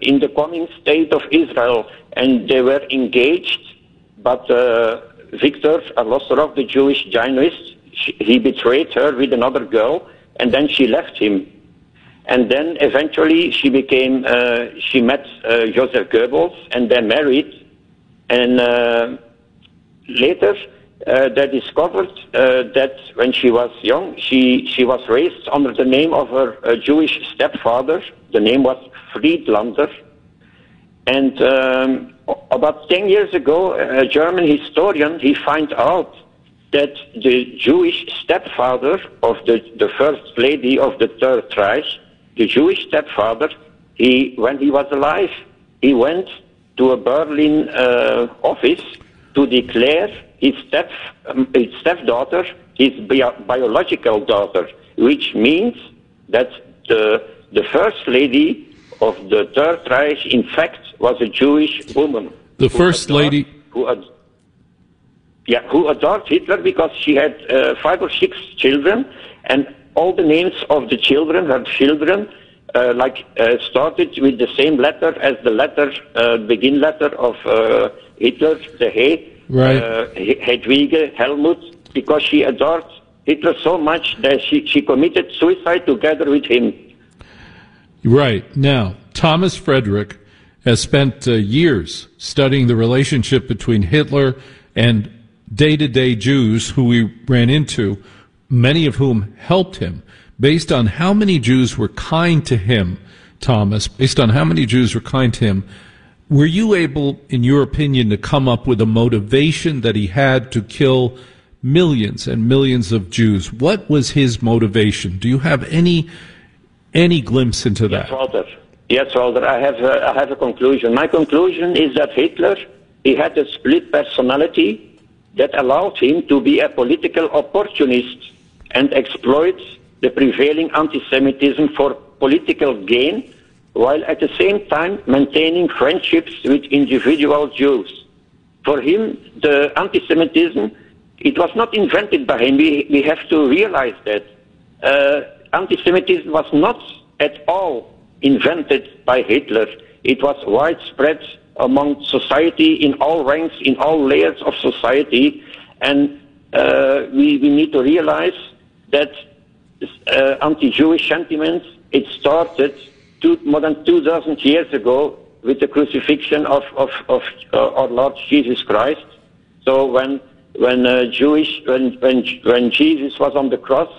in the coming state of Israel, and they were engaged, but Victor Alosorov, the Jewish Zionist, he betrayed her with another girl, and then she left him. And then eventually she met Joseph Goebbels, and they married. And later they discovered that when she was young, she was raised under the name of her Jewish stepfather. The name was Friedlander. And about 10 years ago, a German historian, he found out that the Jewish stepfather of the first lady of the Third Reich, the Jewish stepfather, when he was alive, he went to a Berlin office to declare his stepdaughter his biological daughter, which means that the first lady of the Third Reich, in fact, was a Jewish woman. The first lady who adored Hitler because she had 5 or 6 children, and all the names of the children, her children, started with the same letter as the begin letter of Hitler, the He, right. Hedwige, Helmut, because she adored Hitler so much that she committed suicide together with him. Right. Now, Thomas Friedrich has spent years studying the relationship between Hitler and day-to-day Jews who we ran into, many of whom helped him. Based on how many Jews were kind to him, Thomas, based on how many Jews were kind to him, were you able, in your opinion, to come up with a motivation that he had to kill millions and millions of Jews? What was his motivation? Do you have any glimpse into that? Yes, Walter. I have a conclusion. My conclusion is that Hitler, he had a split personality that allowed him to be a political opportunist and exploit the prevailing anti-Semitism for political gain, while at the same time maintaining friendships with individual Jews. For him, the anti-Semitism, it was not invented by him. We have to realize that. Anti-Semitism was not at all invented by Hitler. It was widespread among society in all ranks, in all layers of society, and we need to realize that anti-Jewish sentiments, it started more than 2,000 years ago with the crucifixion of our Lord Jesus Christ. So when Jesus was on the cross,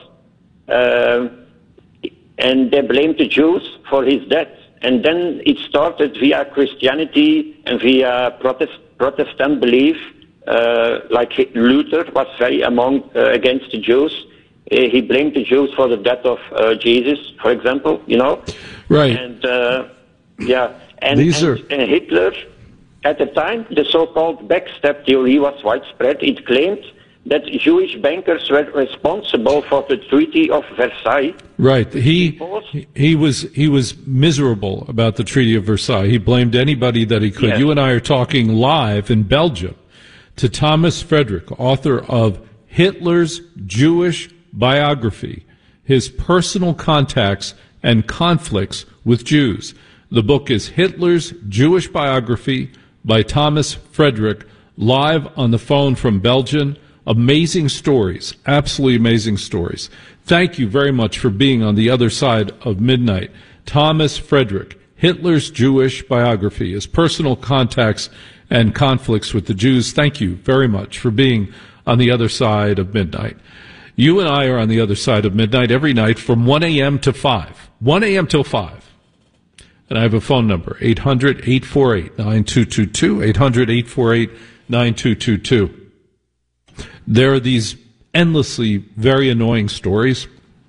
and they blamed the Jews for his death. And then it started via Christianity and via Protestant belief, like Luther was very against the Jews. He blamed the Jews for the death of Jesus, for example, Right. And, and Hitler, at the time, the so-called backstab theory was widespread. It claimed that Jewish bankers were responsible for the Treaty of Versailles. Right. He was miserable about the Treaty of Versailles. He blamed anybody that he could. Yes. You and I are talking live in Belgium to Thomas Friedrich, author of Hitler's Jewish Biography, his personal contacts and conflicts with Jews. The book is Hitler's Jewish Biography by Thomas Friedrich, live on the phone from Belgium. Amazing stories, absolutely amazing stories. Thank you very much for being on the other side of midnight. Thomas Friedrich, Hitler's Jewish Biography, his personal contacts and conflicts with the Jews. Thank you very much for being on the other side of midnight. You and I are on the other side of midnight every night from 1 a.m. to 5. 1 a.m. till 5. And I have a phone number, 800-848-9222, 800-848-9222. There are these endlessly very annoying stories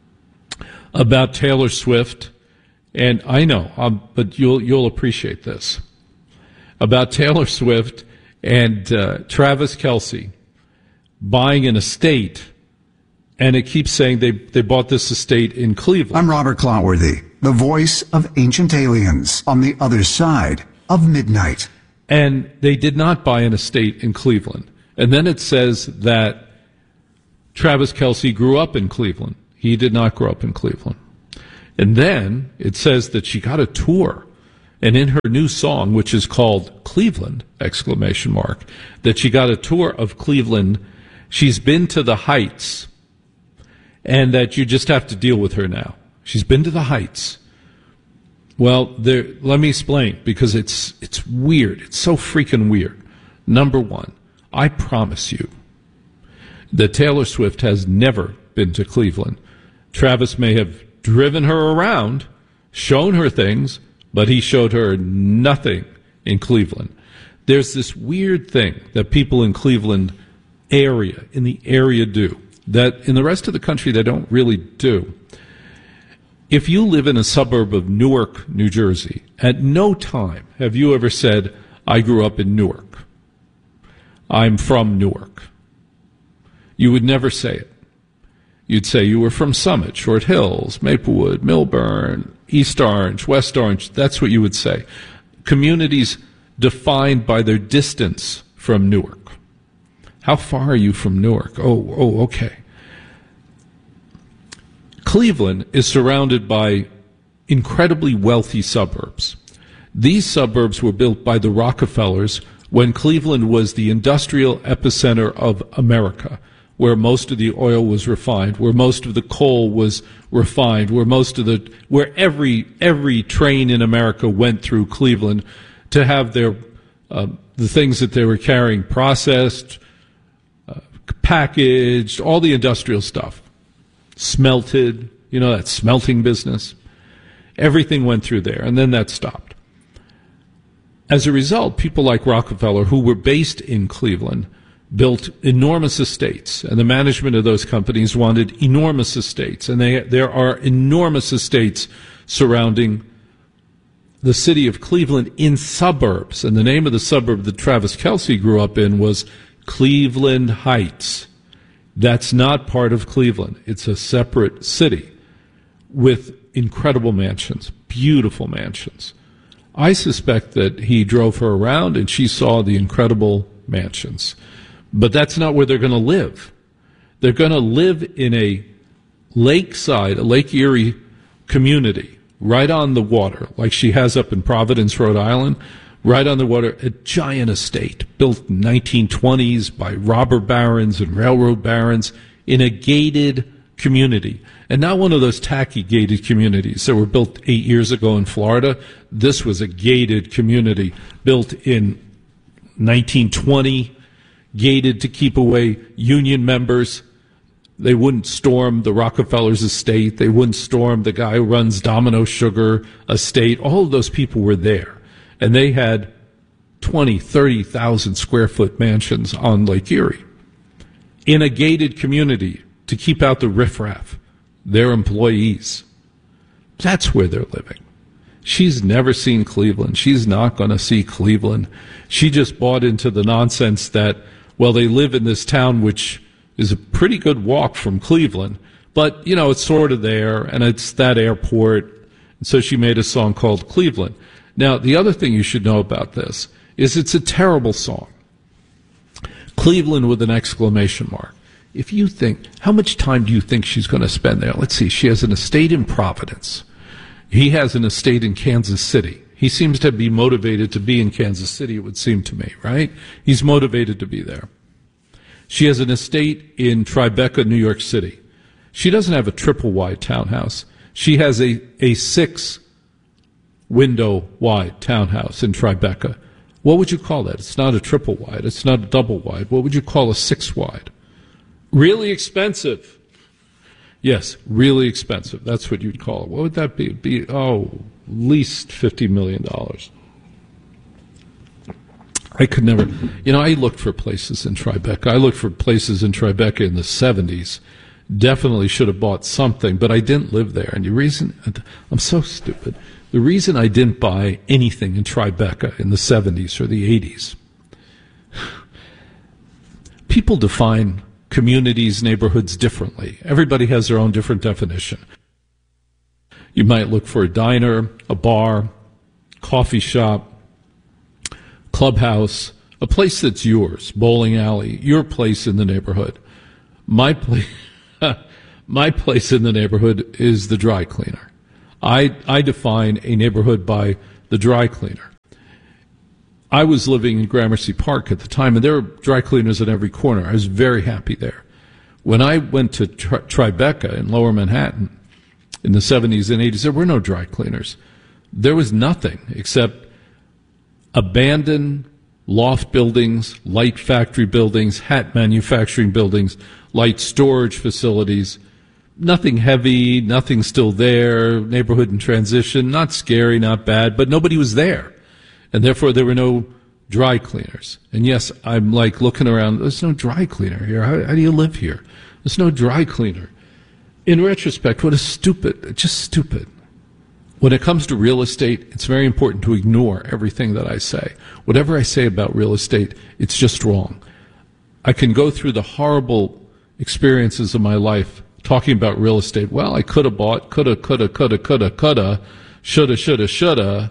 about Taylor Swift, and I know, but you'll appreciate this, about Taylor Swift and Travis Kelce buying an estate, and it keeps saying they bought this estate in Cleveland. I'm Robert Clotworthy, the voice of Ancient Aliens, on the other side of midnight. And they did not buy an estate in Cleveland. And then it says that Travis Kelce grew up in Cleveland. He did not grow up in Cleveland. And then it says that she got a tour. And in her new song, which is called Cleveland, ! That she got a tour of Cleveland. She's been to the Heights, and that you just have to deal with her now. She's been to the Heights. Well, let me explain, because it's weird. It's so freaking weird. Number one, I promise you that Taylor Swift has never been to Cleveland. Travis may have driven her around, shown her things, but he showed her nothing in Cleveland. There's this weird thing that people in Cleveland in the area do, that in the rest of the country they don't really do. If you live in a suburb of Newark, New Jersey, at no time have you ever said, I grew up in Newark. I'm from Newark. You would never say it. You'd say you were from Summit, Short Hills, Maplewood, Millburn, East Orange, West Orange. That's what you would say. Communities defined by their distance from Newark. How far are you from Newark? Oh, okay. Cleveland is surrounded by incredibly wealthy suburbs. These suburbs were built by the Rockefellers when Cleveland was the industrial epicenter of America, where most of the oil was refined, where most of the coal was refined, where every train in America went through Cleveland to have their the things that they were carrying processed, packaged, all the industrial stuff, smelted, that smelting business. Everything went through there, and then that stopped. As a result, people like Rockefeller, who were based in Cleveland, built enormous estates, and the management of those companies wanted enormous estates, and there are enormous estates surrounding the city of Cleveland in suburbs, and the name of the suburb that Travis Kelce grew up in was Cleveland Heights. That's not part of Cleveland. It's a separate city with incredible mansions, beautiful mansions. I suspect that he drove her around and she saw the incredible mansions. But that's not where they're going to live. They're going to live in a lakeside, a Lake Erie community, right on the water, like she has up in Providence, Rhode Island, right on the water, a giant estate built in the 1920s by robber barons and railroad barons in a gated community. And not one of those tacky gated communities that were built 8 years ago in Florida. This was a gated community built in 1920, gated to keep away union members. They wouldn't storm the Rockefellers' estate. They wouldn't storm the guy who runs Domino Sugar estate. All of those people were there. And they had 20, 30,000 square foot mansions on Lake Erie in a gated community to keep out the riffraff, their employees. That's where they're living. She's never seen Cleveland. She's not going to see Cleveland. She just bought into the nonsense that, well, they live in this town which is a pretty good walk from Cleveland, but, it's sort of there, and it's that airport. And so she made a song called Cleveland. Now, the other thing you should know about this is it's a terrible song. Cleveland with an exclamation mark. If you think, how much time do you think she's going to spend there? Let's see, she has an estate in Providence. He has an estate in Kansas City. He seems to be motivated to be in Kansas City, it would seem to me, right? He's motivated to be there. She has an estate in Tribeca, New York City. She doesn't have a triple-wide townhouse. She has a 6-window-wide townhouse in Tribeca. What would you call that? It's not a triple-wide. It's not a double-wide. What would you call a 6-wide? Really expensive. Yes, really expensive. That's what you'd call it. What would that be? At least $50 million. I could never, I looked for places in Tribeca. I looked for places in Tribeca in the 70s. Definitely should have bought something, but I didn't live there. And the reason, I'm so stupid. The reason I didn't buy anything in Tribeca in the 70s or the 80s, people define communities, neighborhoods differently. Everybody has their own different definition. You might look for a diner, a bar, coffee shop, clubhouse, a place that's yours, bowling alley, your place in the neighborhood. My place in the neighborhood is the dry cleaner. I define a neighborhood by the dry cleaner. I was living in Gramercy Park at the time, and there were dry cleaners at every corner. I was very happy there. When I went to Tribeca in Lower Manhattan in the 70s and 80s, there were no dry cleaners. There was nothing except abandoned loft buildings, light factory buildings, hat manufacturing buildings, light storage facilities. Nothing heavy, nothing still there, neighborhood in transition, not scary, not bad, but nobody was there. And therefore there were no dry cleaners. And yes, I'm like looking around, there's no dry cleaner here. How do you live here? There's no dry cleaner. In retrospect, what is stupid, just stupid. When it comes to real estate, it's very important to ignore everything that I say. Whatever I say about real estate, it's just wrong. I can go through the horrible experiences of my life talking about real estate. Well, I could have bought, coulda, shoulda.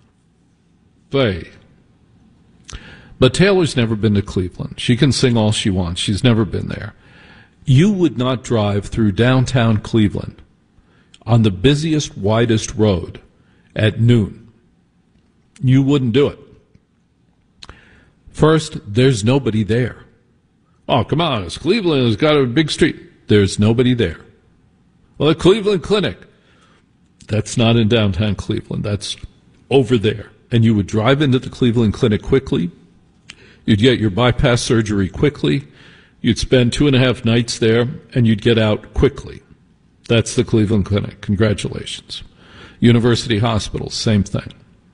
But Taylor's never been to Cleveland. She can sing all she wants. She's never been there. You would not drive through downtown Cleveland on the busiest, widest road at noon. You wouldn't do it. First, there's nobody there. Oh, come on, it's Cleveland. It's got a big street. There's nobody there. Well, the Cleveland Clinic. That's not in downtown Cleveland. That's over there. And you would drive into the Cleveland Clinic quickly. You'd get your bypass surgery quickly. You'd spend 2.5 nights there, and you'd get out quickly. That's the Cleveland Clinic. Congratulations. University Hospital, same thing.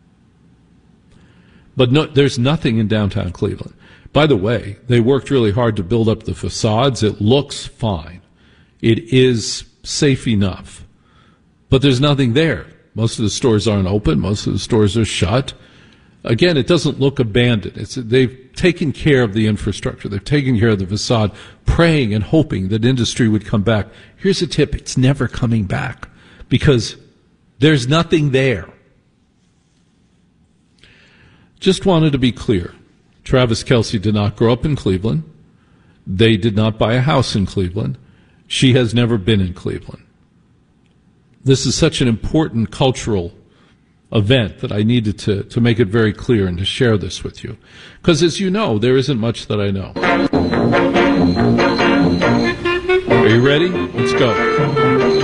But no, there's nothing in downtown Cleveland. By the way, they worked really hard to build up the facades. It looks fine. It is safe enough. But there's nothing there. Most of the stores aren't open. Most of the stores are shut. Again, it doesn't look abandoned. They've taken care of the infrastructure. They've taken care of the facade, praying and hoping that industry would come back. Here's a tip. It's never coming back because there's nothing there. Just wanted to be clear. Travis Kelce did not grow up in Cleveland. They did not buy a house in Cleveland. She has never been in Cleveland. This is such an important cultural event that I needed to make it very clear and to share this with you. Because as you know, there isn't much that I know. Are you ready? Let's go.